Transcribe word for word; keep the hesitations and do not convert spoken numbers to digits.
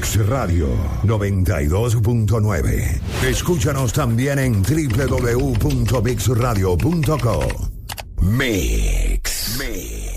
Mix Radio noventa y dos punto nueve. Escúchanos también en doble u doble u doble u punto mix radio punto co. Mix. Mix.